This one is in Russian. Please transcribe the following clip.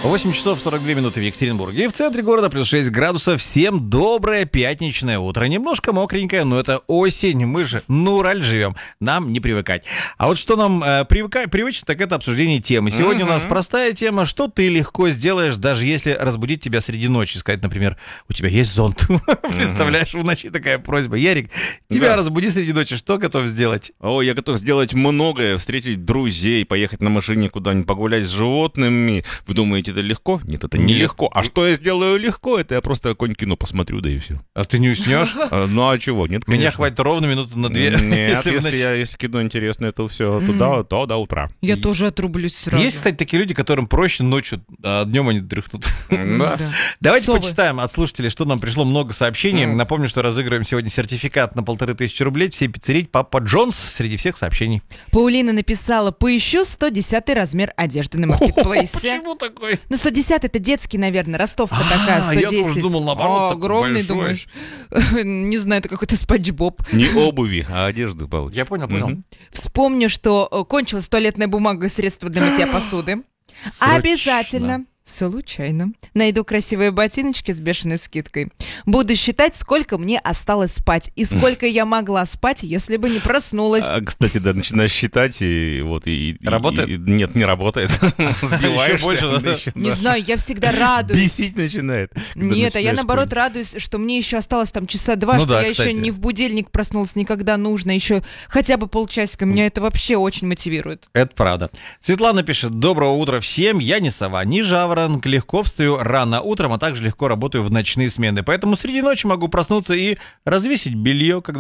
8 часов 42 минуты в Екатеринбурге. И в центре города плюс 6 градусов. Всем доброе пятничное утро. Немножко мокренькое, но это осень. Мы же на Урале живем. Нам не привыкать. А вот что нам привычно, так это обсуждение темы. Сегодня у нас простая тема. Что ты легко сделаешь, даже если разбудить тебя среди ночи. Сказать, например, у тебя есть зонт. Представляешь, в ночи такая просьба. Ярик, тебя разбуди среди ночи. Что готов сделать? О, я готов сделать многое. Встретить друзей, поехать на машине куда-нибудь погулять с животными. Вы думаете, это легко? Нет, это не легко. А что я сделаю легко? Это я просто какое-нибудь кино посмотрю, да и все. А ты не уснешь? Ну а чего? Нет, конечно. Меня хватит ровно минуты на 2. Нет, если кино интересное, то все, то до утра. Я тоже отрублюсь сразу. Есть, кстати, такие люди, которым проще ночью, а днем они дрыхнут. Да. Давайте почитаем от слушателей, что нам пришло много сообщений. Напомню, что разыгрываем сегодня сертификат на 1500 рублей. Все пиццерии Папа Джонс среди всех сообщений. Паулина написала: поищу 110 размер одежды на маркетплейсе. Почему такой? Ну, 110 это детский, наверное, ростовка такая, 110. Я тоже думал, наоборот, огромный, большой. Думаешь. Не знаю, это какой-то Спанч Боб. Не обуви, а одежды получится. Я понял. Вспомню, что кончилась туалетная бумага и средства для мытья посуды. Обязательно. Случайно. Найду красивые ботиночки с бешеной скидкой. Буду считать, сколько мне осталось спать. И сколько я могла спать, если бы не проснулась. Кстати, да, начинаешь считать, и вот... Работает? Нет, не работает. Еще больше. Не знаю, я всегда радуюсь. Бесить начинает. Нет, а я наоборот радуюсь, что мне еще осталось там часа 2, что я еще не в будильник проснулась, никогда нужно. Еще хотя бы полчасика. Меня это вообще очень мотивирует. Это правда. Светлана пишет: доброго утра всем. Я не сова, не жаворонок. Легко встаю рано утром, а также легко работаю в ночные смены. Поэтому среди ночи могу проснуться и развесить белье, когда